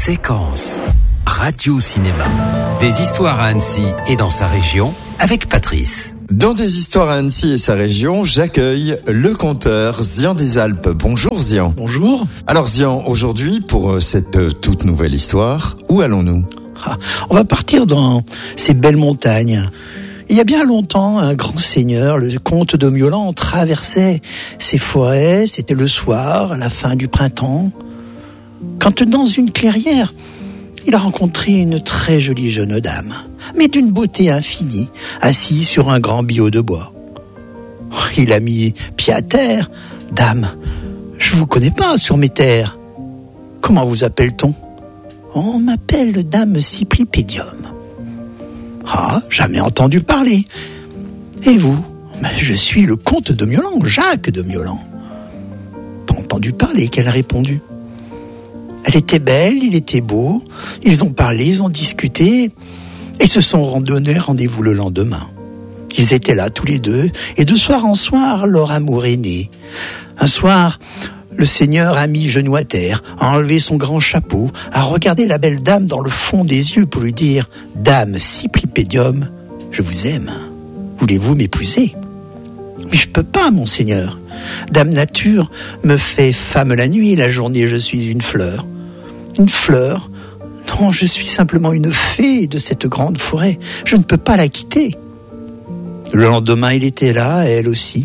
Séquence Radio-Cinéma. Des histoires à Annecy et dans sa région avec Patrice. Dans des histoires à Annecy et sa région, j'accueille le conteur Zian des Alpes. Bonjour Zian. Bonjour. Alors Zian, aujourd'hui pour cette toute nouvelle histoire, où allons-nous ? On va partir dans ces belles montagnes. Il y a bien longtemps, un grand seigneur, le comte de Miolan, traversait ces forêts. C'était le soir, à la fin du printemps, quand dans une clairière, il a rencontré une très jolie jeune dame, mais d'une beauté infinie, assise sur un grand billot de bois. Il a mis pied à terre. « Dame, je vous connais pas sur mes terres. Comment vous appelle-t-on ?»« On m'appelle Dame Cypripédium. »« Ah, jamais entendu parler. Et vous ? » ?»« Je suis le comte de Miolan, Jacques de Miolan. »« Pas entendu parler, qu'elle a répondu. » Elle était belle, il était beau, ils ont parlé, ils ont discuté, et se sont donné rendez-vous le lendemain. Ils étaient là tous les deux, et de soir en soir, leur amour est né. Un soir, le seigneur a mis genou à terre, a enlevé son grand chapeau, a regardé la belle dame dans le fond des yeux pour lui dire « Dame Cypripédium, je vous aime, voulez-vous m'épouser ?»« Mais je peux pas, mon seigneur. Dame Nature me fait femme la nuit, la journée je suis une fleur. » Une fleur ? Non, je suis simplement une fée de cette grande forêt. Je ne peux pas la quitter. Le lendemain, il était là, elle aussi.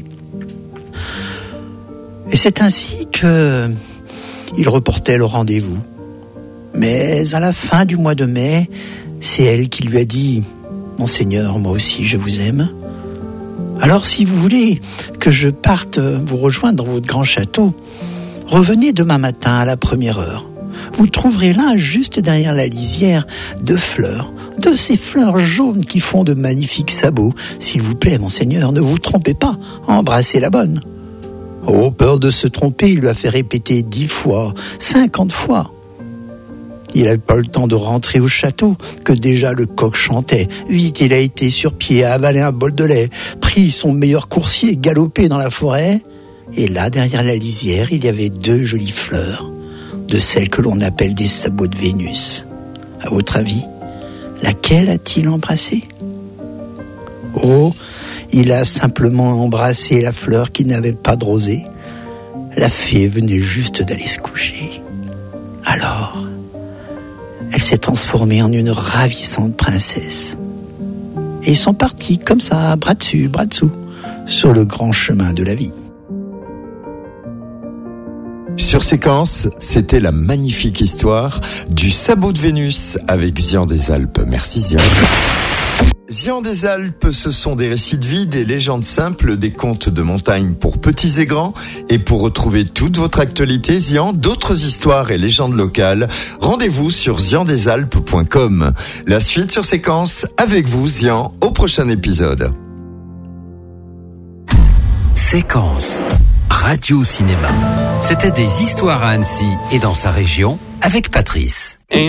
Et c'est ainsi que il reportait le rendez-vous. Mais à la fin du mois de mai, c'est elle qui lui a dit « Monseigneur, moi aussi, je vous aime. Alors, si vous voulez que je parte vous rejoindre dans votre grand château, revenez demain matin à la première heure. Vous trouverez là, juste derrière la lisière, 2 fleurs, de ces fleurs jaunes qui font de magnifiques sabots. S'il vous plaît, monseigneur, ne vous trompez pas, embrassez la bonne. » Oh, peur de se tromper, il lui a fait répéter 10 fois, 50 fois. Il n'avait pas le temps de rentrer au château, que déjà le coq chantait. Vite, il a été sur pied, a avalé un bol de lait, pris son meilleur coursier, galopé dans la forêt. Et là, derrière la lisière, il y avait 2 jolies fleurs, de celles que l'on appelle des sabots de Vénus. À votre avis, laquelle a-t-il embrassé ? Oh, il a simplement embrassé la fleur qui n'avait pas de rosée. La fée venait juste d'aller se coucher. Alors, elle s'est transformée en une ravissante princesse. Et ils sont partis comme ça, bras dessus, bras dessous, sur le grand chemin de la vie. Sur Séquence, c'était la magnifique histoire du sabot de Vénus avec Zian des Alpes. Merci Zian. Zian des Alpes, ce sont des récits de vie, des légendes simples, des contes de montagne pour petits et grands. Et pour retrouver toute votre actualité, Zian, d'autres histoires et légendes locales, rendez-vous sur ziandesalpes.com. La suite sur Séquence, avec vous Zian, au prochain épisode. Séquence Radio-Cinéma. C'était des histoires à Annecy et dans sa région avec Patrice.